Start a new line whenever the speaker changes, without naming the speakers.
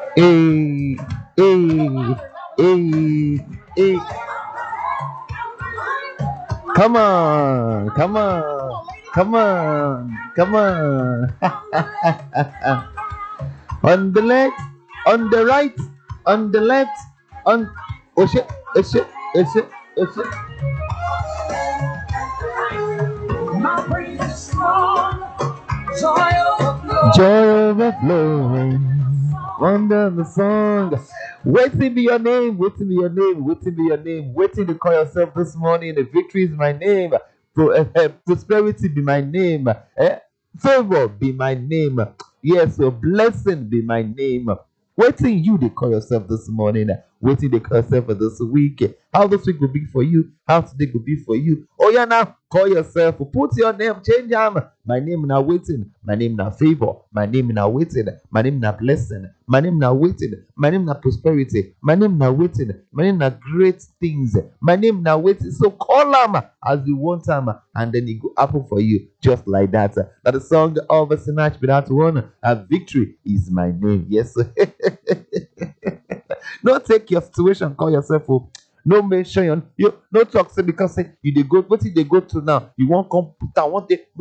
Hey, hey, hey, hey. Come on, come on, come on, come on. On the left, on the right, on the left, on. Oh shit, oh shit, oh shit, oh shit. My praise is strong, joy overflowing. Joy overflowing. Wonderful song. Waiting be your name, waiting be your name, waiting be your name, waiting to call yourself this morning. The victory is my name. Prosperity be my name. Favor be my name. Yes, so blessing be my name. Waiting you to call yourself this morning. Waiting to call yourself for this week. How this week will be for you. How today will be for you. Oh yeah, now call yourself. Put your name. Change them. My name now waiting. My name now favor. My name now waiting. My name now blessing. My name now waiting. My name now prosperity. My name now waiting. My name now great things. My name now waiting. So call them as you want them, and then it go happen for you just like that. That the song of a Sinach with that one. A victory is my name. Yes. Don't take your situation, call yourself. Oh, no mention you no talk say because say you dey go wetin you dey go through now. You won't come put am one day